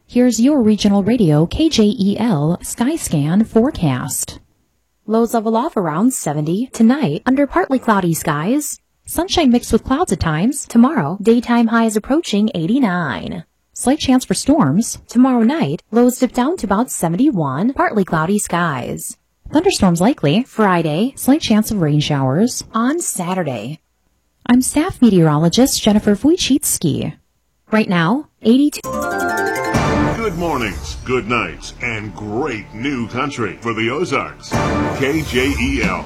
Here's your regional radio KJEL Skyscan forecast. Lows level off around 70 tonight under partly cloudy skies. Sunshine mixed with clouds at times. Tomorrow, daytime highs approaching 89. Slight chance for storms. Tomorrow night, lows dip down to about 71, partly cloudy skies. Thunderstorms likely. Friday, slight chance of rain showers. On Saturday. I'm staff meteorologist Jennifer Wojcicki. Right now, 82. Good mornings, good nights, and great new country for the Ozarks. KJEL